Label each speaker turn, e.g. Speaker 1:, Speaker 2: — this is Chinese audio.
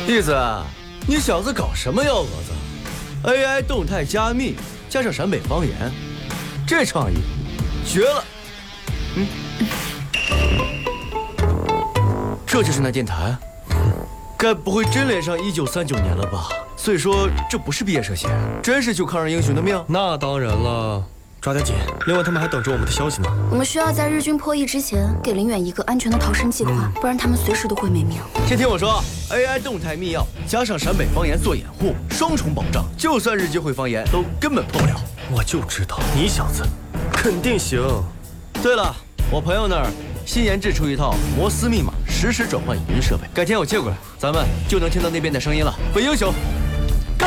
Speaker 1: 义子，你小子搞什么幺蛾子 ？AI 动态加密加上陕北方言，这创意绝了！这就是那电台，该不会真连上1939年了吧？所以说这不是毕业设写，真是救抗日英雄的命。
Speaker 2: 那当然了，抓点紧。另外他们还等着我们的消息呢。
Speaker 3: 我们需要在日军破译之前给林远一个安全的逃生计划，不然他们随时都会没命。
Speaker 1: 先听我说 ，AI 动态密钥加上陕北方言做掩护，双重保障，就算日军会方言都根本破不了。
Speaker 2: 我就知道你小子肯定行。
Speaker 1: 对了，我朋友那儿新研制出一套摩斯密码实时转换语音设备，改天我借过来，咱们就能听到那边的声音了。本英雄